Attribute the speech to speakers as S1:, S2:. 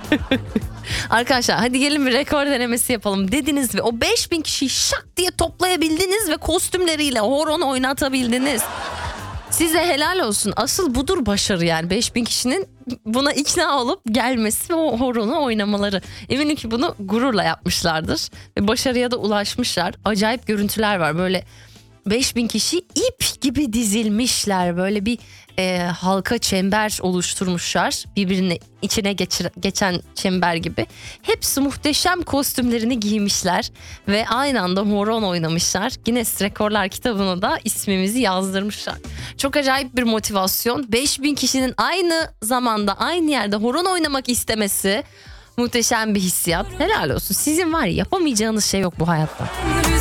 S1: Arkadaşlar hadi gelin bir rekor denemesi yapalım dediniz ve o 5000 kişiyi şak diye toplayabildiniz ve kostümleriyle horon oynatabildiniz. Size helal olsun. Asıl budur başarı yani. 5000 kişinin buna ikna olup gelmesi ve o horonu oynamaları. Eminim ki bunu gururla yapmışlardır. Ve başarıya da ulaşmışlar. Acayip görüntüler var. Böyle 5000 kişi ip gibi dizilmişler. Böyle bir halka çember oluşturmuşlar. Birbirine içine geçen çember gibi. Hepsi muhteşem kostümlerini giymişler. Ve aynı anda horon oynamışlar. Guinness Rekorlar kitabına da ismimizi yazdırmışlar. Çok acayip bir motivasyon. 5000 kişinin aynı zamanda aynı yerde horon oynamak istemesi muhteşem bir hissiyat. Helal olsun. Sizin var ya, yapamayacağınız şey yok bu hayatta.